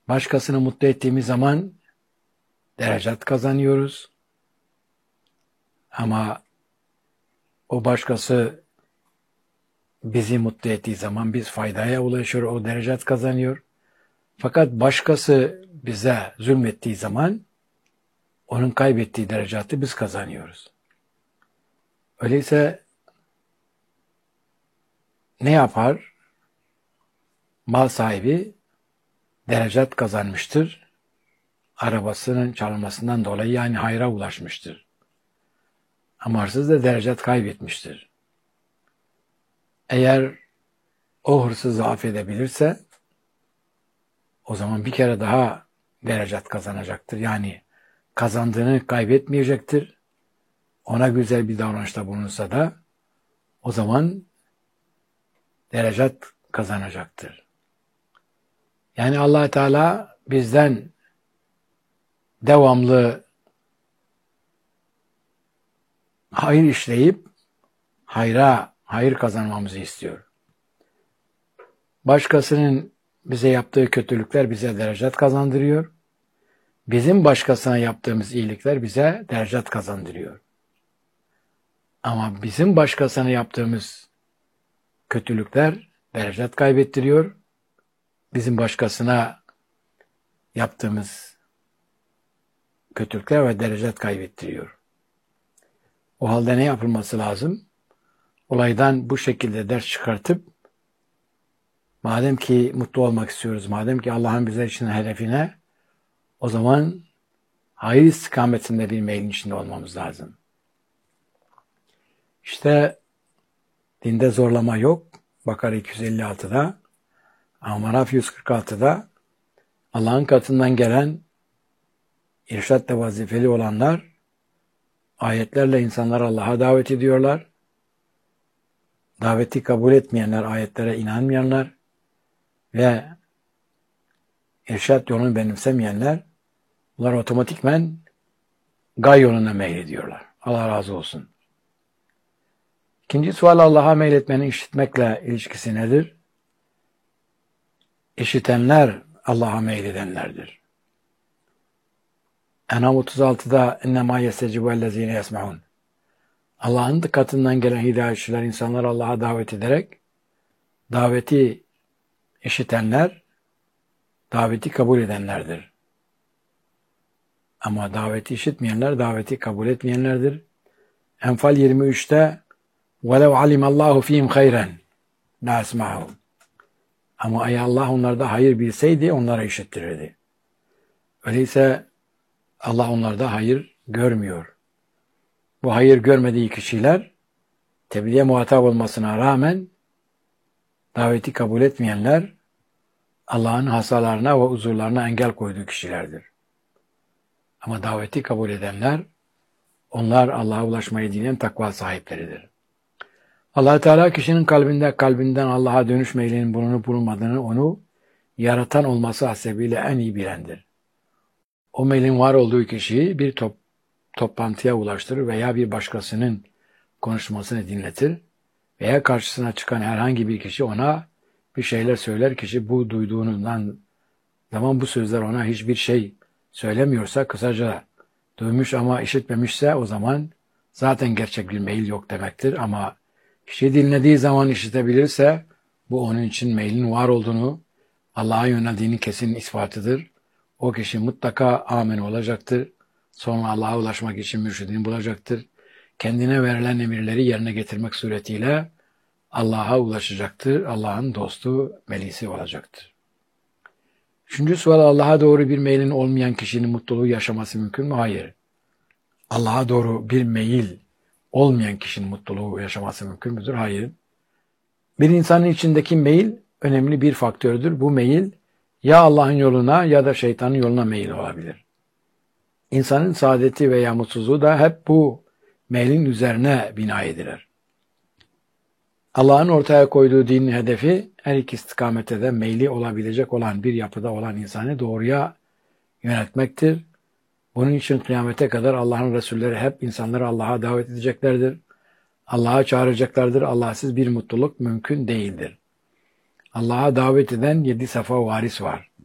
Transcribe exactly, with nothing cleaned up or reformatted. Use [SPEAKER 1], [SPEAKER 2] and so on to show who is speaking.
[SPEAKER 1] Başkasını mutlu ettiğimiz zaman derecat kazanıyoruz. Ama o başkası bizi mutlu ettiği zaman biz faydaya ulaşıyor, o derecat kazanıyor. Fakat başkası bize zulmettiği zaman onun kaybettiği derecatı biz kazanıyoruz. Öyleyse ne yapar? Mal sahibi derecat kazanmıştır. Arabasının çalınmasından dolayı yani hayra ulaşmıştır. Ama hırsız da derecat kaybetmiştir. Eğer o hırsızı affedebilirse o zaman bir kere daha derecat kazanacaktır. Yani kazandığını kaybetmeyecektir. Ona güzel bir davranışta bulunursa da o zaman derecat kazanacaktır. Yani Allah Teala bizden devamlı hayır işleyip hayra, hayır kazanmamızı istiyor. Başkasının bize yaptığı kötülükler bize derecat kazandırıyor. Bizim başkasına yaptığımız iyilikler bize derecat kazandırıyor. Ama bizim başkasına yaptığımız kötülükler derecat kaybettiriyor. Bizim başkasına yaptığımız kötülükler ve derecat kaybettiriyor. O halde ne yapılması lazım? Olaydan bu şekilde ders çıkartıp madem ki mutlu olmak istiyoruz, madem ki Allah'ın bizler için hedefine, o zaman hayır istikametinde bir meylin içinde olmamız lazım. İşte dinde zorlama yok. Bakara iki yüz elli altıda, Amaraf yüz kırk altıda Allah'ın katından gelen irşadla vazifeli olanlar ayetlerle insanları Allah'a davet ediyorlar. Daveti kabul etmeyenler, ayetlere inanmayanlar ve irşad yolunu benimsemeyenler, bunlar otomatikmen gay yoluna meylediyorlar. Allah razı olsun. İkinci sual, Allah'a meyletmenin işitmekle ilişkisi nedir? İşitenler Allah'a meyledenlerdir. En'am otuz altıda اِنَّمَا يَسْتَجِبُ اَلَّذ۪ينَ يَسْمَعُونَ Allah'ın katından gelen hidayetçiler insanları Allah'a davet ederek daveti işitenler, daveti kabul edenlerdir. Ama daveti işitmeyenler, daveti kabul etmeyenlerdir. Enfal yirmi üçte وَلَوْ عَلِمَ اللّٰهُ ف۪يهِمْ خَيْرًا لَاَسْمَعُهُمْ Ama eğer Allah onlarda hayır bilseydi onlara işittirirdi. Öyleyse Allah onlarda hayır görmüyor. Bu hayır görmediği kişiler tebliğe muhatap olmasına rağmen daveti kabul etmeyenler Allah'ın hasalarına ve huzurlarına engel koyduğu kişilerdir. Ama daveti kabul edenler, onlar Allah'a ulaşmayı dileyen takva sahipleridir. Allah Teala kişinin kalbinde kalbinden Allah'a dönüş meylinin bulunup bulunmadığını onu yaratan olması hasebiyle en iyi bilendir. O meylin var olduğu kişiyi bir top, toplantıya ulaştırır veya bir başkasının konuşmasını dinletir veya karşısına çıkan herhangi bir kişi ona bir şeyler söyler. Kişi bu duyduğundan zaman bu sözler ona hiçbir şey söylemiyorsa, kısaca duymuş ama işitmemişse o zaman zaten gerçek bir meyil yok demektir. Ama kişi dinlediği zaman işitebilirse bu onun için meylin var olduğunu, Allah'a yöneldiğini kesin ispatıdır. O kişi mutlaka amin olacaktır. Sonra Allah'a ulaşmak için mürşidini bulacaktır. Kendine verilen emirleri yerine getirmek suretiyle Allah'a ulaşacaktır. Allah'ın dostu, velisi olacaktır. Üçüncü sual, Allah'a doğru bir meylin olmayan kişinin mutluluğu yaşaması mümkün mü? Hayır. Allah'a doğru bir meyil olmayan kişinin mutluluğu yaşaması mümkün müdür? Hayır. Bir insanın içindeki meyil önemli bir faktördür. Bu meyil ya Allah'ın yoluna ya da şeytanın yoluna meyil olabilir. İnsanın saadeti veya mutsuzluğu da hep bu meylin üzerine bina edilir. Allah'ın ortaya koyduğu dinin hedefi her iki istikamete de meyli olabilecek olan bir yapıda olan insanı doğruya yöneltmektir. Bunun için kıyamete kadar Allah'ın Resulleri hep insanları Allah'a davet edeceklerdir. Allah'a çağıracaklardır. Allahsız bir mutluluk mümkün değildir. Allah'a davet eden yedi safa varis var.